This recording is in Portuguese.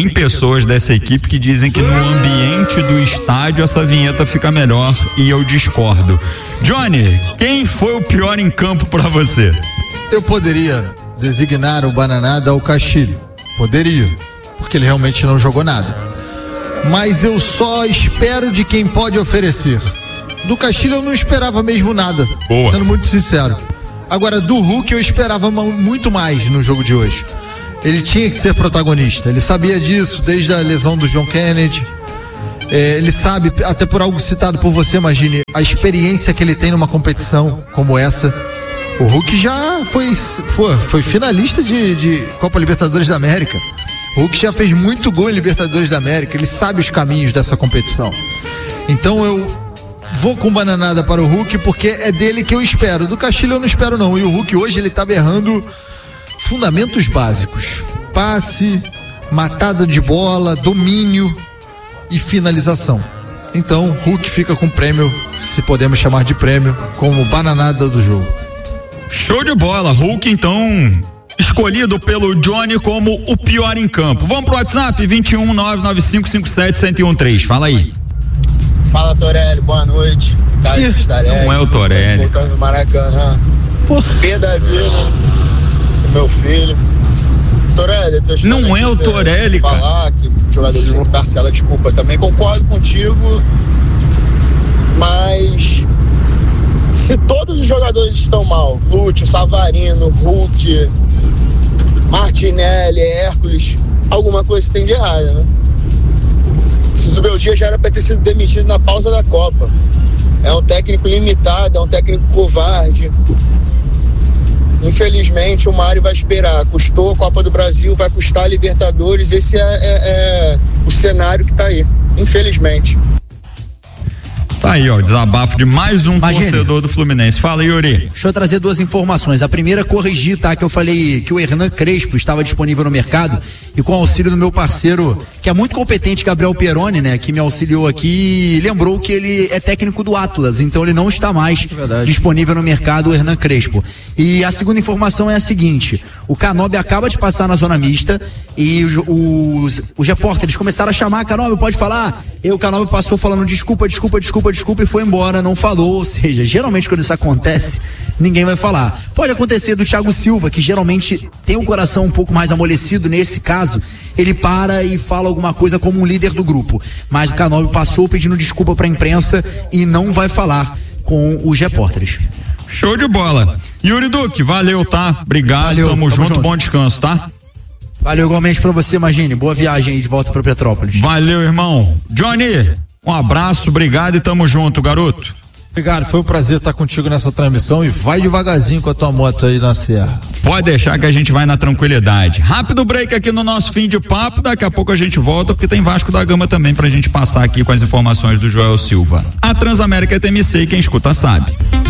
tem pessoas dessa equipe que dizem que no ambiente do estádio essa vinheta fica melhor e eu discordo. Johnny, quem foi o pior em campo pra você? Eu poderia designar o Bananada ao Castilho. Poderia, porque ele realmente não jogou nada. Mas eu só espero de quem pode oferecer. Do Castilho eu não esperava mesmo nada. Boa. Sendo muito sincero. Agora, do Hulk eu esperava muito mais no jogo de hoje. Ele tinha que ser protagonista. Ele sabia disso desde a lesão do John Kennedy. Ele sabe, até por algo citado por você, imagine, a experiência que ele tem numa competição como essa. O Hulk já foi finalista de Copa Libertadores da América. O Hulk já fez muito gol em Libertadores da América. Ele sabe os caminhos dessa competição. Então eu vou com bananada para o Hulk, porque é dele que eu espero. Do Castilho eu não espero não. E o Hulk hoje ele estava errando fundamentos básicos: passe, matada de bola, domínio e finalização. Então Hulk fica com prêmio, se podemos chamar de prêmio, como bananada do jogo. Show de bola, Hulk então escolhido pelo Johnny como o pior em campo. Vamos pro WhatsApp, 21995571013, fala aí. Fala, Torelli, boa noite. Não é o Torelli. Voltando no Maracanã. Pé da vida, meu filho. Torelli, eu tô não é o Torelli, cara. Falar que o jogador de parcela, desculpa, também concordo contigo, mas se todos os jogadores estão mal, Lúcio, Savarino, Hulk, Martinelli, Hércules, alguma coisa tem de errado, né? Se o Beldia já era para ter sido demitido na pausa da Copa. É um técnico limitado, é um técnico covarde. Infelizmente o Mário vai esperar. Custou a Copa do Brasil, vai custar a Libertadores. Esse é o cenário que tá aí, infelizmente. Tá aí, ó, desabafo de mais um torcedor do Fluminense. Fala, Yuri. Deixa eu trazer duas informações. A primeira, corrigir, tá? Que eu falei que o Hernan Crespo estava disponível no mercado e com o auxílio do meu parceiro, que é muito competente, Gabriel Peroni, né? Que me auxiliou aqui, lembrou que ele é técnico do Atlas, então ele não está mais disponível no mercado, o Hernan Crespo. E a segunda informação é a seguinte: o Canóbio acaba de passar na zona mista e os repórteres começaram a chamar: Canóbio, pode falar? E o Canóbio passou falando desculpa e foi embora, não falou. Ou seja, geralmente quando isso acontece, ninguém vai falar. Pode acontecer do Thiago Silva, que geralmente tem o coração um pouco mais amolecido. Nesse caso, ele para e fala alguma coisa como um líder do grupo, mas o Canóbio passou pedindo desculpa para a imprensa e não vai falar com os repórteres. Show de bola. Yuri Duque, valeu, tá? Obrigado, valeu, tamo junto, bom descanso, tá? Valeu igualmente pra você, Magine. Boa viagem aí de volta pra Petrópolis. Valeu, irmão. Johnny, um abraço, obrigado e tamo junto, garoto. Obrigado, foi um prazer estar contigo nessa transmissão e vai devagarzinho com a tua moto aí na serra. Pode deixar que a gente vai na tranquilidade. Rápido break aqui no nosso fim de papo, daqui a pouco a gente volta porque tem Vasco da Gama também pra gente passar aqui com as informações do Joel Silva. A Transamérica é TMC e quem escuta sabe.